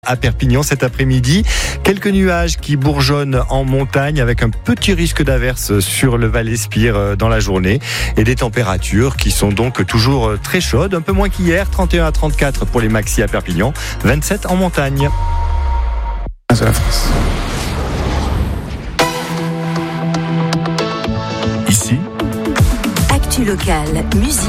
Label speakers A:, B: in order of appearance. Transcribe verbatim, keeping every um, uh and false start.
A: À Perpignan cet après-midi, quelques nuages qui bourgeonnent en montagne avec un petit risque d'averse sur le Val-Espire dans la journée et des températures qui sont donc toujours très chaudes, un peu moins qu'hier, trente et un à trente-quatre pour les maxi à Perpignan, vingt-sept en montagne.
B: Ici,
C: Actu locale, musique